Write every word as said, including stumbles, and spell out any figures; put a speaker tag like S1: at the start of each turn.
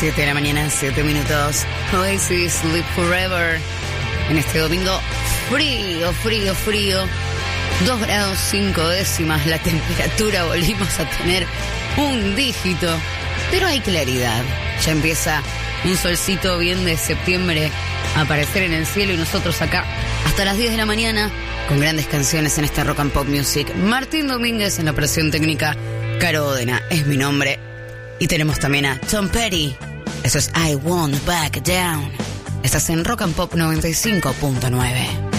S1: siete de la mañana, siete minutos. Oasis, Live Forever. En este domingo, frío, frío, frío. dos grados cinco décimas la temperatura. Volvimos a tener un dígito. Pero hay claridad. Ya empieza un solcito bien de septiembre a aparecer en el cielo y nosotros acá hasta las diez de la mañana con grandes canciones en esta Rock and Pop Music. Martín Domínguez en la operación técnica. Caro Odena es mi nombre. Y tenemos también a Tom Petty. Eso es I Won't Back Down. Estás en Rock and Pop noventa y cinco punto nueve.